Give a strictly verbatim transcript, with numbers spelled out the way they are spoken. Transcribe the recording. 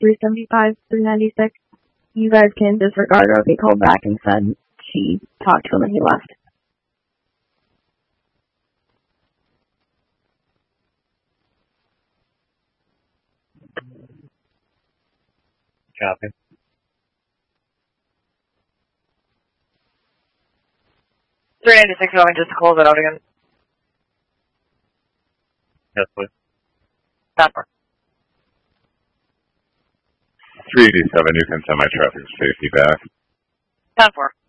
three seventy-five, three ninety-six. You guys can disregard her. He called back and said she talked to him and he left. Copy. three ninety-six, going just to close it out again. Yes, please. Stopper. three eighty-seven, you can send my traffic safety back. Stopper.